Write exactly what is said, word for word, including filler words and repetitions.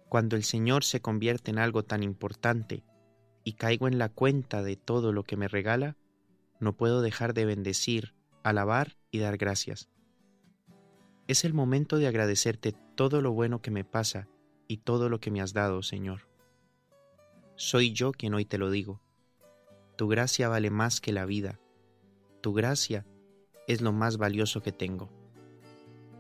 Cuando el Señor se convierte en algo tan importante y caigo en la cuenta de todo lo que me regala, no puedo dejar de bendecir, alabar y dar gracias. Es el momento de agradecerte todo lo bueno que me pasa y todo lo que me has dado, Señor. Soy yo quien hoy te lo digo. Tu gracia vale más que la vida. Tu gracia es lo más valioso que tengo.